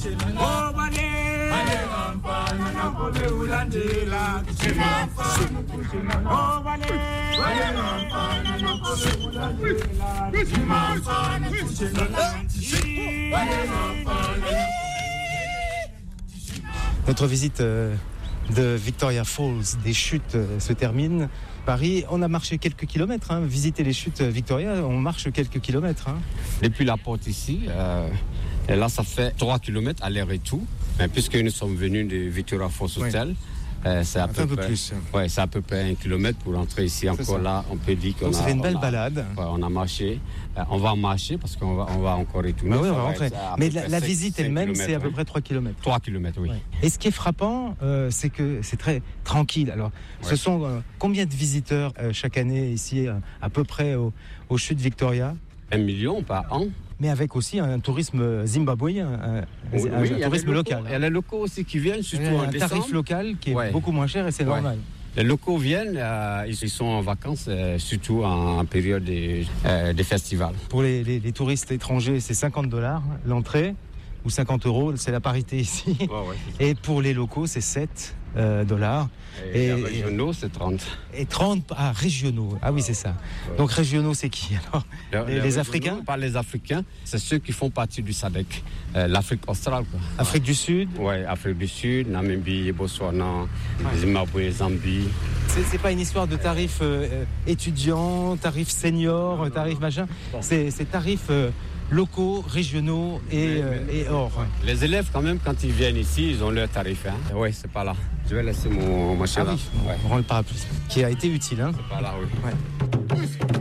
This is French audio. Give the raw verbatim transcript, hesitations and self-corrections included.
Notre visite euh, de Victoria Falls, des chutes, euh, se termine. Paris, on a marché quelques kilomètres. Hein. Visiter les chutes Victoria, on marche quelques kilomètres. Hein. Depuis la porte ici, euh, et là ça fait trois kilomètres aller-retour. Mais puisque nous sommes venus de Victoria Falls Hotel, oui. euh, c'est à peu, un peu près, plus. Ouais, c'est à peu près un kilomètre pour entrer ici. Encore là, on peut dire qu'on Donc, a. Ça fait une belle on a, balade. Ouais, on a marché. Euh, on va marcher parce qu'on va, on va encore retourner. Bah oui, on va rentrer. Mais la, la visite elle-même, c'est à peu près trois kilomètres. trois kilomètres, oui. Ouais. Et ce qui est frappant, euh, c'est que c'est très tranquille. Alors, ouais. ce sont euh, combien de visiteurs euh, chaque année ici, euh, à peu près au, aux chutes Victoria? Un million par an. Mais avec aussi un tourisme zimbabwéen, un, oui, un, oui, un tourisme local. Il y a les locaux aussi qui viennent, surtout en décembre. Un tarif local qui est ouais. beaucoup moins cher et c'est ouais. normal. Les locaux viennent, euh, ils sont en vacances, euh, surtout en, en période des, euh, des festivals. Pour les, les, les touristes étrangers, c'est cinquante dollars l'entrée, ou cinquante euros, c'est la parité ici. Oh, ouais, et pour les locaux, c'est sept dollars. Et, et les régionaux, c'est trente. Et trente, ah, régionaux, ah oui, c'est ça. Ouais. Donc régionaux, c'est qui alors? Le, Les, les, les Africains? Pas les Africains, c'est ceux qui font partie du S A D C, euh, l'Afrique australe. Quoi. Afrique ouais. du Sud? Oui, Afrique du Sud, Namibie, Botswana, ouais. Zimbabwe, Zambie. C'est, c'est pas une histoire de tarifs euh, étudiants, tarifs seniors, non, tarifs non. machin. Bon. C'est, c'est tarifs euh, locaux, régionaux et, mais, euh, mais, et hors. Ouais. Les élèves, quand même, quand ils viennent ici, ils ont leur tarif. Hein. Oui, c'est pas là. Je vais laisser mon machin ah là. Oui, ouais. On rend le parapluie, qui a été utile. Hein. C'est pas là, oui. Ouais.